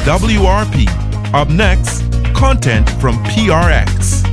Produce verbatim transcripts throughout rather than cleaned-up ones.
W R P. Up next, content from P R X.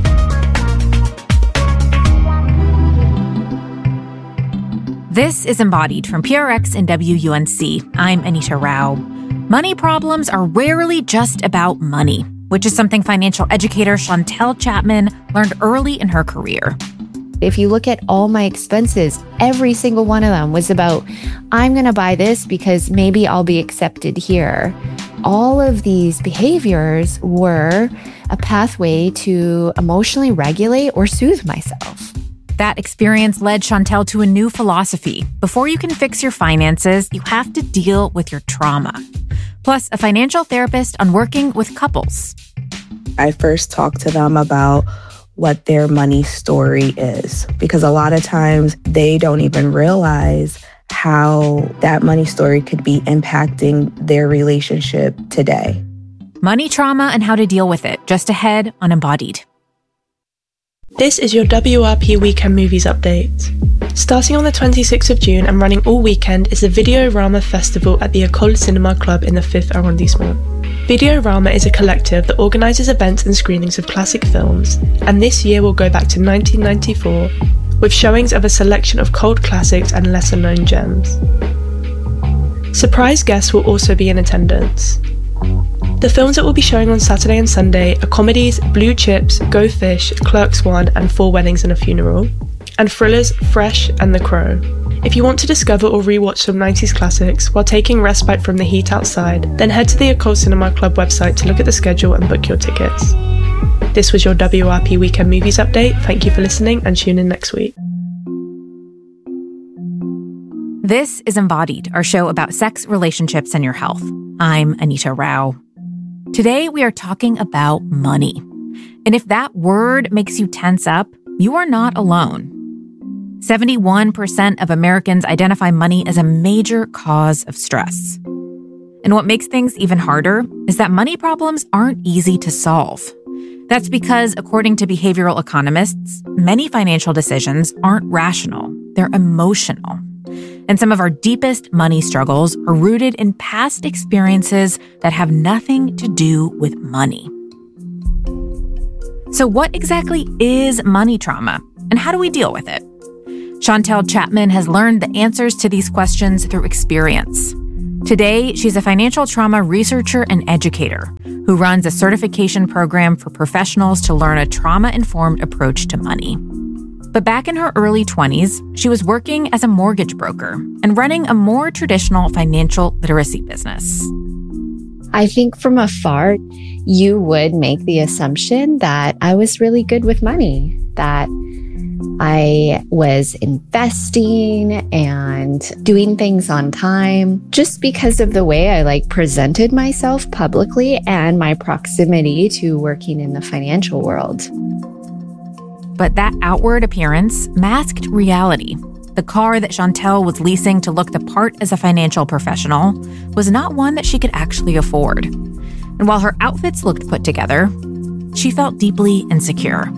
This is Embodied from P R X and W U N C. I'm Anita Rao. Money problems are rarely just about money, which is something financial educator Chantel Chapman learned early in her career. If you look at all my expenses, every single one of them was about, I'm going to buy this because maybe I'll be accepted here. All of these behaviors were a pathway to emotionally regulate or soothe myself. That experience led Chantel to a new philosophy. Before you can fix your finances, you have to deal with your trauma. Plus, a financial therapist on working with couples. I first talked to them about what their money story is, because a lot of times they don't even realize how that money story could be impacting their relationship today. Money trauma and how to deal with it, just ahead on Embodied. This is your W R P Weekend Movies Update. Starting on the twenty-sixth of June and running all weekend is the Videorama Festival at the École Cinéma Club in the fifth arrondissement. Videorama is a collective that organises events and screenings of classic films, and this year will go back to nineteen ninety-four, with showings of a selection of cult classics and lesser-known gems. Surprise guests will also be in attendance. The films that will be showing on Saturday and Sunday are comedies Blue Chips, Go Fish, Clerks one, and Four Weddings and a Funeral, and thrillers Fresh and The Crow. If you want to discover or rewatch some nineties classics while taking respite from the heat outside, then head to the École Cinéma Club website to look at the schedule and book your tickets. This was your W R P Weekend Movies Update. Thank you for listening and tune in next week. This is Embodied, our show about sex, relationships, and your health. I'm Anita Rao. Today, we are talking about money. And if that word makes you tense up, you are not alone. seventy-one percent of Americans identify money as a major cause of stress. And what makes things even harder is that money problems aren't easy to solve. That's because, according to behavioral economists, many financial decisions aren't rational, they're emotional. And some of our deepest money struggles are rooted in past experiences that have nothing to do with money. So what exactly is money trauma, and how do we deal with it? Chantel Chapman has learned the answers to these questions through experience. Today, she's a financial trauma researcher and educator who runs a certification program for professionals to learn a trauma-informed approach to money. But back in her early twenties, she was working as a mortgage broker and running a more traditional financial literacy business. I think from afar, you would make the assumption that I was really good with money, that I was investing and doing things on time just because of the way I like presented myself publicly and my proximity to working in the financial world. But that outward appearance masked reality. The car that Chantel was leasing to look the part as a financial professional was not one that she could actually afford. And while her outfits looked put together, she felt deeply insecure.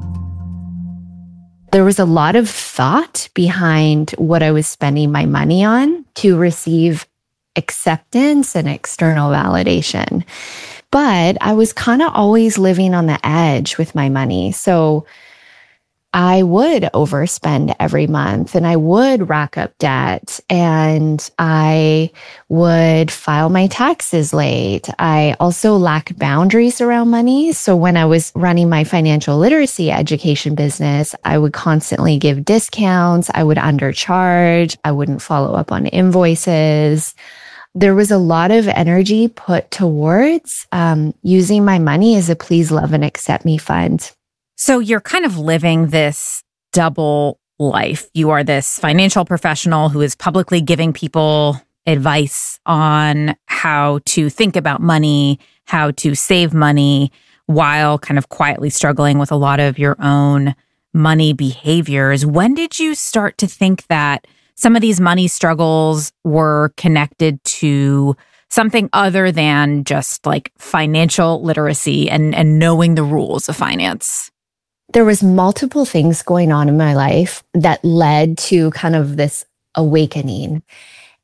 There was a lot of thought behind what I was spending my money on to receive acceptance and external validation. But I was kind of always living on the edge with my money. So I would overspend every month and I would rack up debt and I would file my taxes late. I also lacked boundaries around money. So when I was running my financial literacy education business, I would constantly give discounts. I would undercharge. I wouldn't follow up on invoices. There was a lot of energy put towards um, using my money as a please, love, and accept me fund. So you're kind of living this double life. You are this financial professional who is publicly giving people advice on how to think about money, how to save money, while kind of quietly struggling with a lot of your own money behaviors. When did you start to think that some of these money struggles were connected to something other than just like financial literacy and, and knowing the rules of finance? There was multiple things going on in my life that led to kind of this awakening.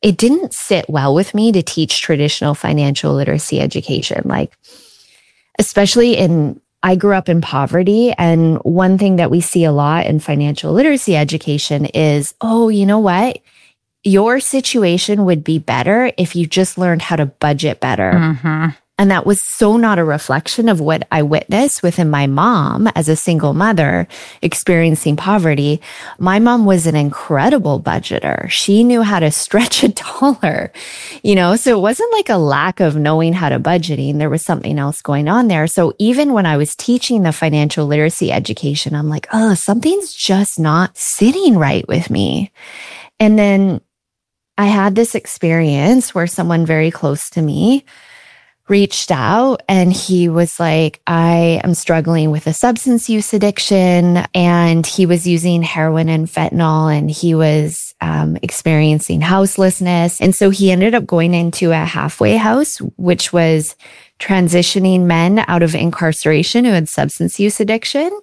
it didn't sit well with me to teach traditional financial literacy education. Like, especially in, I grew up in poverty. And one thing that we see a lot in financial literacy education is, oh, you know what? Your situation would be better if you just learned how to budget better. Mm-hmm. And that was so not a reflection of what I witnessed within my mom as a single mother experiencing poverty. My mom was an incredible budgeter. She knew how to stretch a dollar, you know, so it wasn't like a lack of knowing how to budgeting. There was something else going on there. So even when I was teaching the financial literacy education, I'm like, oh, something's just not sitting right with me. And then I had this experience where someone very close to me reached out and he was like, I am struggling with a substance use addiction. And he was using heroin and fentanyl and he was um, experiencing houselessness. And so he ended up going into a halfway house, which was transitioning men out of incarceration who had substance use addiction.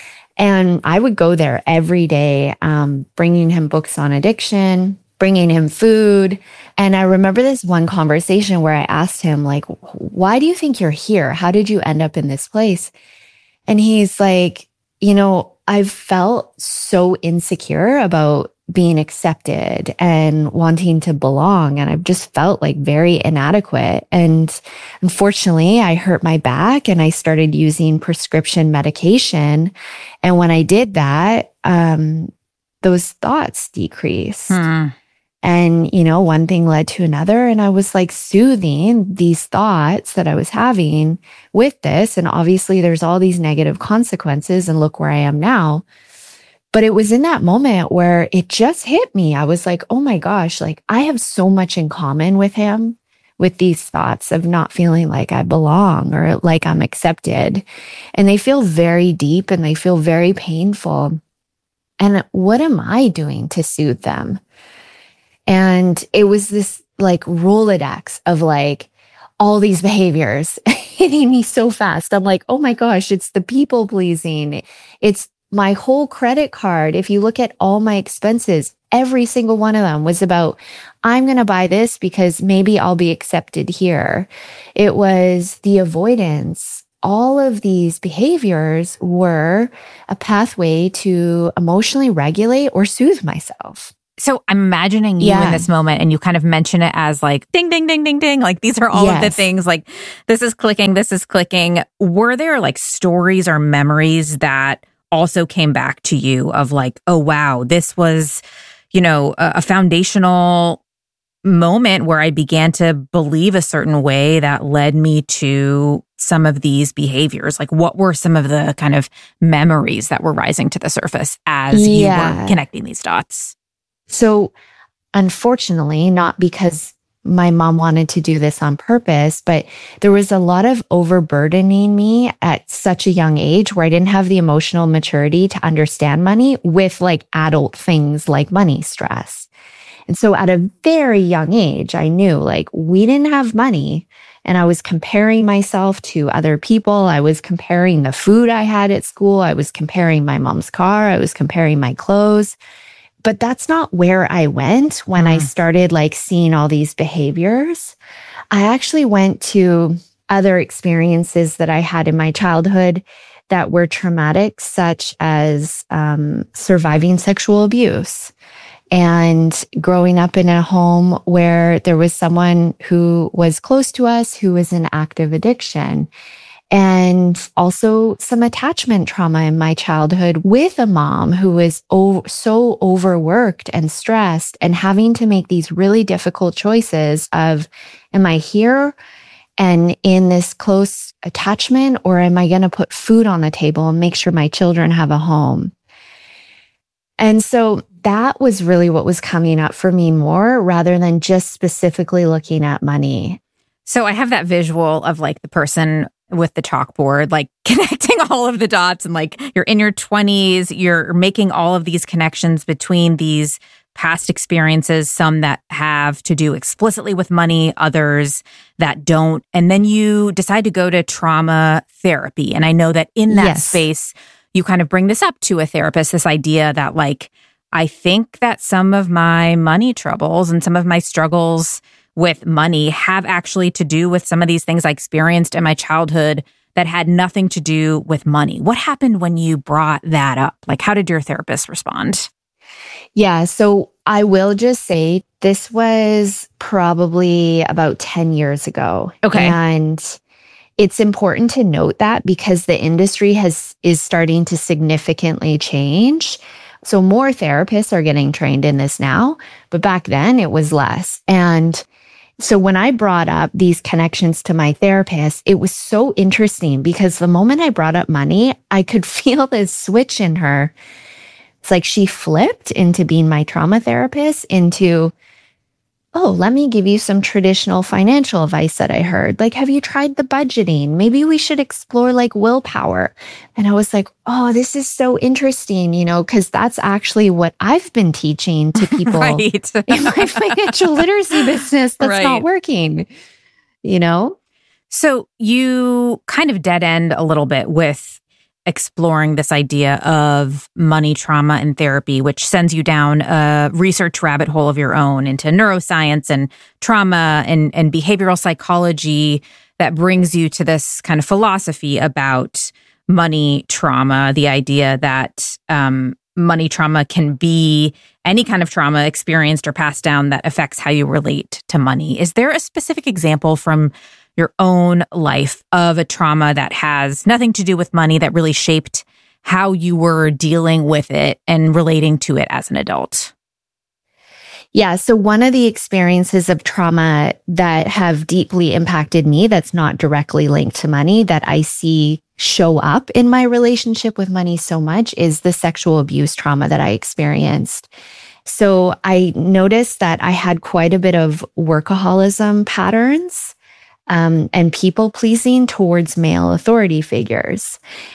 And I would go there every day, um, bringing him books on addiction, bringing him food. And I remember this one conversation where I asked him, like, why do you think you're here? How did you end up in this place? And he's like, you know, I've felt so insecure about being accepted and wanting to belong. And I've just felt like very inadequate. And unfortunately, I hurt my back and I started using prescription medication. And when I did that, um, those thoughts decreased. Hmm. And, you know, one thing led to another. And I was like soothing these thoughts that I was having with this. And obviously there's all these negative consequences and look where I am now. But it was in that moment where it just hit me. I was like, oh my gosh, like I have so much in common with him, with these thoughts of not feeling like I belong or like I'm accepted. And they feel very deep and they feel very painful. And what am I doing to soothe them? And it was this like Rolodex of like all these behaviors hitting me so fast. I'm like, oh my gosh, it's the people pleasing. It's my whole credit card. If you look at all my expenses, every single one of them was about, I'm going to buy this because maybe I'll be accepted here. It was the avoidance. All of these behaviors were a pathway to emotionally regulate or soothe myself. So I'm imagining you yeah. in this moment and you kind of mention it as like, ding, ding, ding, ding, ding. Like these are all yes. of the things like this is clicking, this is clicking. Were there like stories or memories that also came back to you of like, oh, wow, this was, you know, a, a foundational moment where I began to believe a certain way that led me to some of these behaviors? Like what were some of the kind of memories that were rising to the surface as yeah. you were connecting these dots? So unfortunately, not because my mom wanted to do this on purpose, but there was a lot of overburdening me at such a young age where I didn't have the emotional maturity to understand money with like adult things like money stress. And so at a very young age, I knew like we didn't have money and I was comparing myself to other people. I was comparing the food I had at school. I was comparing my mom's car. I was comparing my clothes. But that's not where I went when mm. I started like seeing all these behaviors. I actually went to other experiences that I had in my childhood that were traumatic, such as um, surviving sexual abuse and growing up in a home where there was someone who was close to us who was in active addiction. And also some attachment trauma in my childhood with a mom who was o- so overworked and stressed and having to make these really difficult choices of, am I here and in this close attachment, or am I going to put food on the table and make sure my children have a home? And so that was really what was coming up for me more rather than just specifically looking at money. So I have that visual of like the person with the chalkboard, like connecting all of the dots and like you're in your twenties, you're making all of these connections between these past experiences, some that have to do explicitly with money, others that don't. And then you decide to go to trauma therapy. And I know that in that yes. space, you kind of bring this up to a therapist, this idea that like, I think that some of my money troubles and some of my struggles with money have actually to do with some of these things I experienced in my childhood that had nothing to do with money. What happened when you brought that up? Like, how did your therapist respond? Yeah, so I will just say this was probably about ten years ago. Okay. And it's important to note that because the industry has is starting to significantly change. So more therapists are getting trained in this now, but back then it was less. And so when I brought up these connections to my therapist, it was so interesting because the moment I brought up money, I could feel this switch in her. It's like she flipped into being my trauma therapist into, oh, let me give you some traditional financial advice that I heard. Like, have you tried the budgeting? Maybe we should explore like willpower. And I was like, oh, this is so interesting, you know, because that's actually what I've been teaching to people Right. in my financial literacy business that's Right. not working, you know? So you kind of dead end a little bit with exploring this idea of money trauma and therapy, which sends you down a research rabbit hole of your own into neuroscience and trauma and, and behavioral psychology that brings you to this kind of philosophy about money trauma, the idea that um, money trauma can be any kind of trauma experienced or passed down that affects how you relate to money. Is there a specific example from your own life of a trauma that has nothing to do with money that really shaped how you were dealing with it and relating to it as an adult? Yeah. So one of the experiences of trauma that have deeply impacted me that's not directly linked to money that I see show up in my relationship with money so much is the sexual abuse trauma that I experienced. So I noticed that I had quite a bit of workaholism patterns um, and people pleasing towards male authority figures.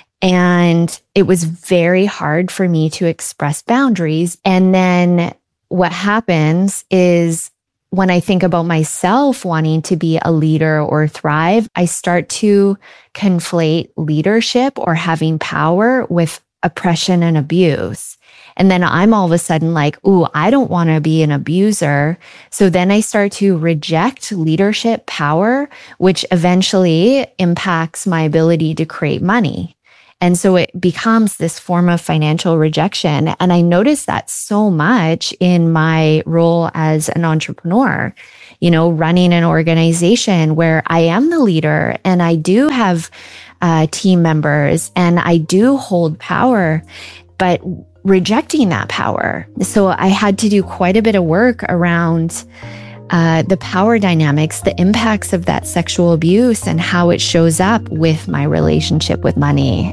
And it was very hard for me to express boundaries. And then what happens is when I think about myself wanting to be a leader or thrive, I start to conflate leadership or having power with oppression and abuse. And then I'm all of a sudden like, ooh, I don't want to be an abuser. So then I start to reject leadership power, which eventually impacts my ability to create money. And so it becomes this form of financial rejection. And I noticed that so much in my role as an entrepreneur, you know, running an organization where I am the leader and I do have uh, team members and I do hold power, but rejecting that power. So I had to do quite a bit of work around uh, the power dynamics, the impacts of that sexual abuse and how it shows up with my relationship with money.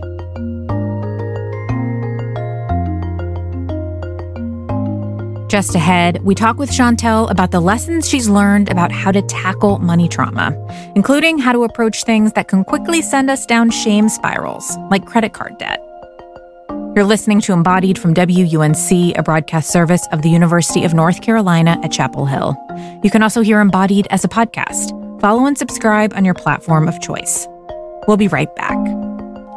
Just ahead, we talk with Chantel about the lessons she's learned about how to tackle money trauma, including how to approach things that can quickly send us down shame spirals, like credit card debt. You're listening to Embodied from W U N C, a broadcast service of the University of North Carolina at Chapel Hill. You can also hear Embodied as a podcast. Follow and subscribe on your platform of choice. We'll be right back.